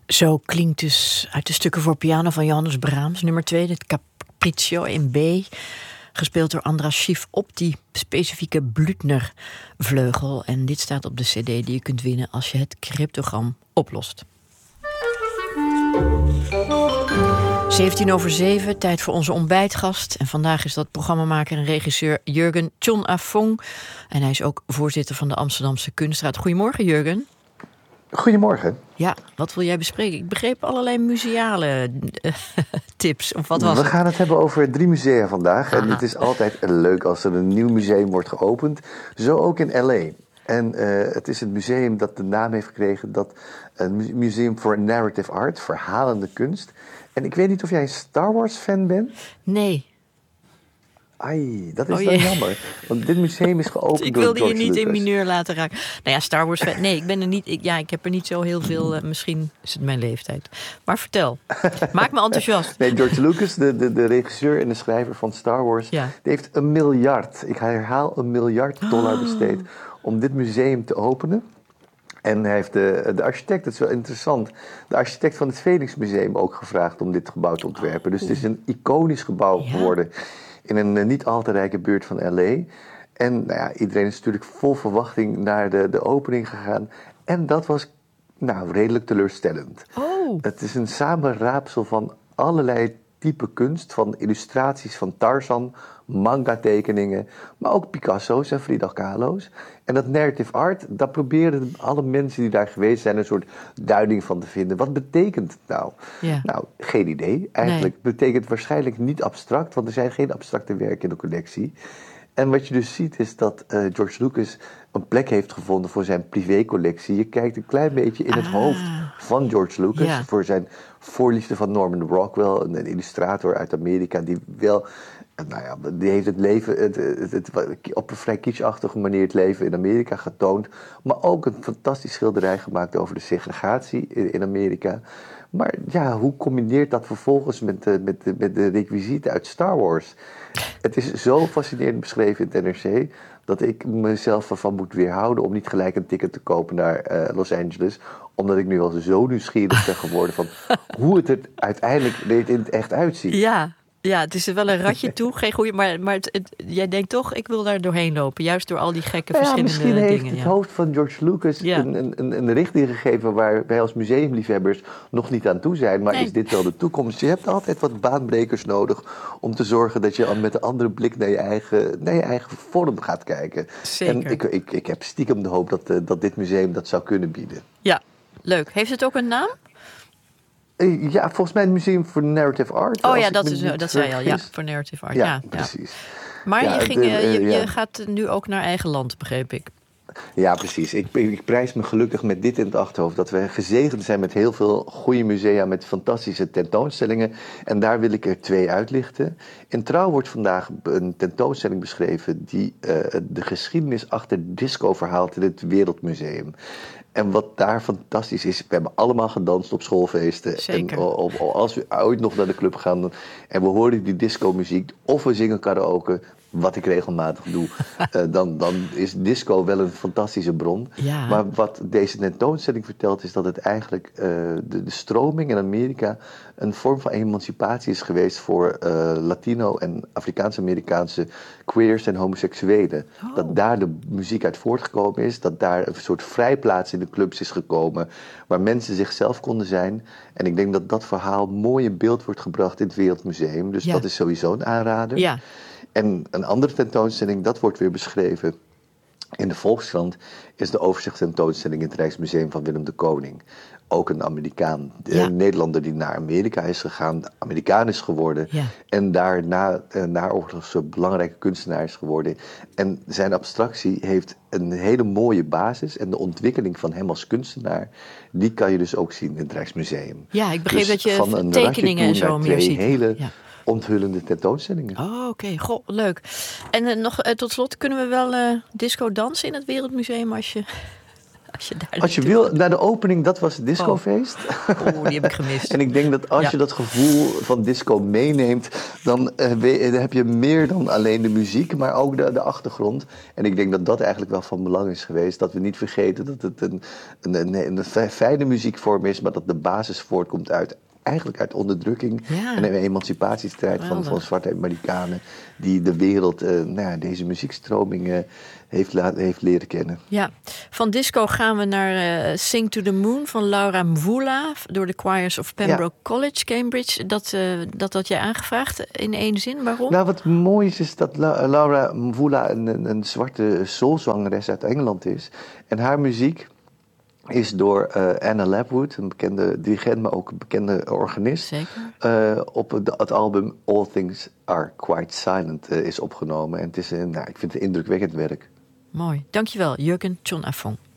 Zo klinkt dus uit de stukken voor piano van Johannes Brahms, nummer 2, het Capriccio in B, gespeeld door Andras Schief op die specifieke Blüthner-vleugel. En dit staat op de cd die je kunt winnen als je het cryptogram oplost. 7:17, tijd voor onze ontbijtgast. En vandaag is dat programmamaker en regisseur Jurgen Chon Afong. En hij is ook voorzitter van de Amsterdamse Kunstraad. Goedemorgen, Jurgen. Goedemorgen. Ja, wat wil jij bespreken? Ik begreep allerlei museale tips. Of wat was het? We gaan het hebben over 3 musea vandaag. En het is altijd leuk als er een nieuw museum wordt geopend. Zo ook in L.A. En het is het museum dat de naam heeft gekregen, dat een museum voor narrative art, verhalende kunst. En ik weet niet of jij een Star Wars fan bent? Nee. Ai, dat is dan jammer. Want dit museum is geopend ik door wilde George je niet Lucas. in mineur laten raken. Nou ja, Star Wars fan. Nee, ik ben er niet. Ik heb er niet zo heel veel. Misschien is het mijn leeftijd. Maar vertel. Maak me enthousiast. Nee, George Lucas, de regisseur en de schrijver van Star Wars, die heeft $1 miljard, ik herhaal $1 miljard besteed om dit museum te openen. En hij heeft de architect, dat is wel interessant, de architect van het Phoenix Museum ook gevraagd om dit gebouw te ontwerpen. Dus het is een iconisch gebouw geworden in een niet al te rijke buurt van L.A. En nou ja, iedereen is natuurlijk vol verwachting naar de opening gegaan. En dat was redelijk teleurstellend. Het is een samenraapsel van allerlei type kunst, van illustraties van Tarzan, manga-tekeningen, maar ook Picasso's en Frida Kahlo's. En dat narrative art, daar proberen alle mensen die daar geweest zijn een soort duiding van te vinden. Wat betekent het nou? Ja. Nou, geen idee. Eigenlijk betekent het waarschijnlijk niet abstract, want er zijn geen abstracte werken in de collectie. En wat je dus ziet is dat George Lucas een plek heeft gevonden voor zijn privécollectie. Je kijkt een klein beetje in het hoofd van George Lucas. Voor zijn voorliefde van Norman Rockwell, een illustrator uit Amerika die wel... die heeft het leven op een vrij kitschachtige manier het leven in Amerika getoond. Maar ook een fantastisch schilderij gemaakt over de segregatie in Amerika. Maar ja, hoe combineert dat vervolgens met de requisieten uit Star Wars? Het is zo fascinerend beschreven in het NRC dat ik mezelf ervan moet weerhouden om niet gelijk een ticket te kopen naar Los Angeles. Omdat ik nu al zo nieuwsgierig ben geworden van hoe het er uiteindelijk in het echt uitziet. Ja, het is er wel een ratje toe. Geen goeie, maar jij denkt toch, ik wil daar doorheen lopen. Juist door al die gekke verschillende misschien dingen. Misschien heeft het hoofd van George Lucas een richting gegeven waar wij als museumliefhebbers nog niet aan toe zijn. Maar is dit wel de toekomst? Je hebt altijd wat baanbrekers nodig om te zorgen dat je met een andere blik naar je eigen vorm gaat kijken. Zeker. En ik heb stiekem de hoop dat dit museum dat zou kunnen bieden. Ja, leuk. Heeft het ook een naam? Ja, volgens mij het Museum for Narrative Art. Dat zei je al. Ja, voor Narrative Art. Ja, precies. Maar je gaat nu ook naar eigen land, begreep ik. Ja, precies. Ik prijs me gelukkig met dit in het achterhoofd. Dat we gezegend zijn met heel veel goede musea met fantastische tentoonstellingen. En daar wil ik er 2 uitlichten. In Trouw wordt vandaag een tentoonstelling beschreven die de geschiedenis achter disco verhaalt in het Wereldmuseum. En wat daar fantastisch is, we hebben allemaal gedanst op schoolfeesten. Zeker. En als we ooit nog naar de club gaan en we horen die disco-muziek of we zingen karaoke, wat ik regelmatig doe, dan is disco wel een fantastische bron. Ja. Maar wat deze tentoonstelling vertelt is dat het eigenlijk de stroming in Amerika een vorm van emancipatie is geweest voor Latino en Afrikaans-Amerikaanse queers en homoseksuelen. Dat daar de muziek uit voortgekomen is, dat daar een soort vrijplaats in de clubs is gekomen waar mensen zichzelf konden zijn. En ik denk dat dat verhaal mooi in beeld wordt gebracht in het Wereldmuseum. Dus dat is sowieso een aanrader. Ja. En een andere tentoonstelling, dat wordt weer beschreven in de Volkskrant, is de overzichtstentoonstelling in het Rijksmuseum van Willem de Koning. Ook een Amerikaan, een Nederlander die naar Amerika is gegaan, Amerikaan is geworden. Ja. En daar naoorlogse belangrijke kunstenaar is geworden. En zijn abstractie heeft een hele mooie basis. En de ontwikkeling van hem als kunstenaar, die kan je dus ook zien in het Rijksmuseum. Ja, ik begreep dat je van een tekeningen en zo meer ziet. Hele onthullende tentoonstellingen. Oh, oké. Goh, leuk. En nog tot slot, kunnen we wel disco dansen in het Wereldmuseum als je... Als je wil, naar de opening, dat was het discofeest. Die heb ik gemist. En ik denk dat als je dat gevoel van disco meeneemt, dan heb je meer dan alleen de muziek, maar ook de achtergrond. En ik denk dat dat eigenlijk wel van belang is geweest. Dat we niet vergeten dat het een fijne muziekvorm is, maar dat de basis voortkomt eigenlijk uit onderdrukking en een emancipatiestrijd van zwarte Amerikanen die de wereld deze muziekstroming heeft leren kennen. Ja, van disco gaan we naar Sing to the Moon van Laura Mvula door de Choirs of Pembroke College, Cambridge. Dat had jij aangevraagd in één zin. Waarom? Nou, wat mooi is dat Laura Mvula een zwarte soulzangeres uit Engeland is. En haar muziek is door Anna Lapwood, een bekende dirigent, maar ook een bekende organist. Zeker. Op het album All Things Are Quite Silent is opgenomen. En het is ik vind het een indrukwekkend werk. Mooi. Dankjewel, Jurgen John Affong.